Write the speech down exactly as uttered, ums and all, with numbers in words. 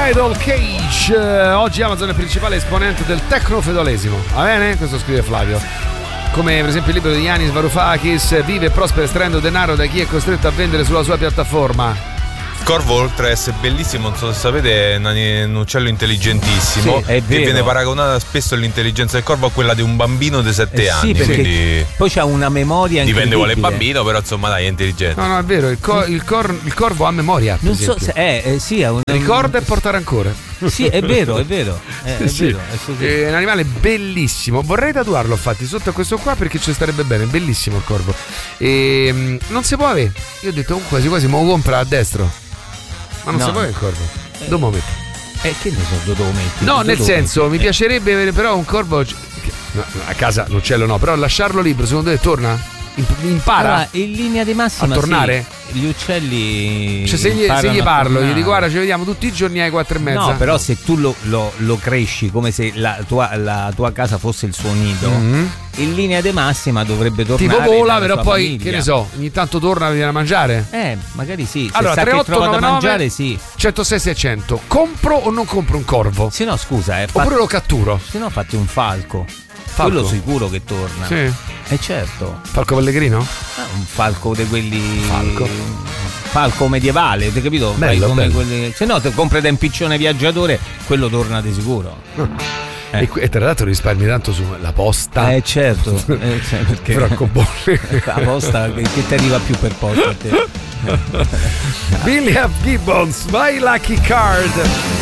Idol Cage. Oggi Amazon è il principale esponente del tecnofeudalesimo. Va bene? Questo scrive Flavio. Come per esempio il libro di Yanis Varoufakis, vive e prospera estraendo denaro da chi è costretto a vendere sulla sua piattaforma. Corvo, oltre a essere bellissimo, non so se sapete, è un uccello intelligentissimo, sì, è vero. che viene paragonata spesso l'intelligenza del corvo a quella di un bambino di sette eh anni. Sì, perché quindi poi c'ha una memoria dipende quale incredibile. bambino, però insomma dai, è intelligente. No, no, è vero, il, co- il, cor- il corvo ha memoria. Non so se eh, eh, sì, è un, ricorda e porta rancore. Sì, è vero, è vero. È, è, sì. vero è, così. È un animale bellissimo. Vorrei tatuarlo infatti sotto a questo qua perché ci starebbe bene. Bellissimo il corvo. E non si può avere. Io ho detto oh, quasi quasi me lo compra a destro. Ma non no. si può avere il corvo. Dove lo metti? Eh, che ne so, dove lo metti? No, dove nel senso, metti? mi piacerebbe avere però un corvo. No, a casa l'uccello no, però lasciarlo libero, secondo te torna? Impara allora, in linea di massima a tornare? Sì, gli uccelli cioè se gli, se gli parlo gli dico guarda ci vediamo tutti i giorni alle quattro e mezza. No, però se tu lo, lo, lo cresci come se la tua, la tua casa fosse il suo nido, mm-hmm. in linea di massima dovrebbe tornare tipo vola, però poi famiglia. Che ne so, ogni tanto torna a venire a mangiare. Eh, magari sì. Se allora sa tre che otto trova nove da nove mangiare, sì. centosei seicento compro o non compro un corvo? Sì, no, scusa, eh, oppure fatti, lo catturo? Se no fatti un falco. Falco? Quello sicuro che torna. Sì. Eh certo. Falco pellegrino? Ah, un falco di quelli. Falco. Falco medievale, ti capito? Bello, come bello. quelli... Se no, te compri da un piccione viaggiatore, quello torna di sicuro. Eh. E, e tra l'altro risparmi tanto sulla posta. Eh certo. Eh, cioè, perché francobolli. La posta che, che ti arriva più per posta a te. Billy F. Gibbons, My Lucky Card.